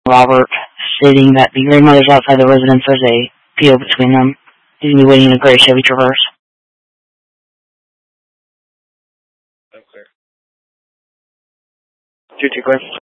Robert, stating that the grandmother's outside the residence. There's a PO between them. He's going to be waiting in a gray Chevy Traverse. Okay. 2-2 clear.